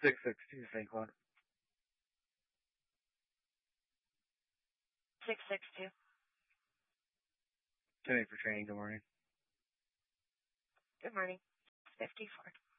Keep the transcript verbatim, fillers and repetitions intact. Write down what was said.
six six two, Saquon. six six two. ten eight for training. Good morning. Good morning. fifty-four.